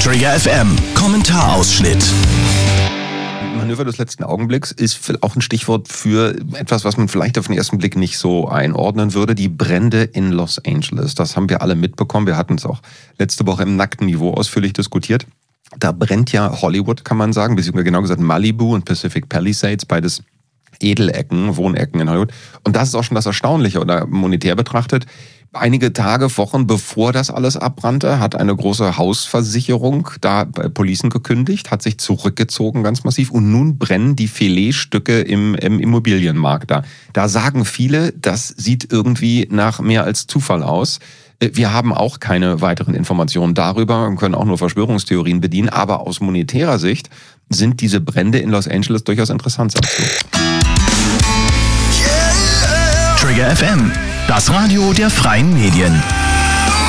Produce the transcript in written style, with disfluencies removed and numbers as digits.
Trigger FM, Kommentarausschnitt. Manöver des letzten Augenblicks ist auch ein Stichwort für etwas, was man vielleicht auf den ersten Blick nicht so einordnen würde. Die Brände in Los Angeles. Das haben wir alle mitbekommen. Wir hatten es auch letzte Woche im nackten Niveau ausführlich diskutiert. Da brennt ja Hollywood, kann man sagen, beziehungsweise genau gesagt Malibu und Pacific Palisades, beides Edelecken, Wohnecken in Hollywood. Und das ist auch schon das Erstaunliche oder monetär betrachtet. Einige Tage, Wochen bevor das alles abbrannte, hat eine große Hausversicherung da bei Policen gekündigt, hat sich zurückgezogen ganz massiv und nun brennen die Filetstücke im Immobilienmarkt da. Da sagen viele, das sieht irgendwie nach mehr als Zufall aus. Wir haben auch keine weiteren Informationen darüber und können auch nur Verschwörungstheorien bedienen, aber aus monetärer Sicht sind diese Brände in Los Angeles durchaus interessant, sagst du. Trigger FM, das Radio der freien Medien.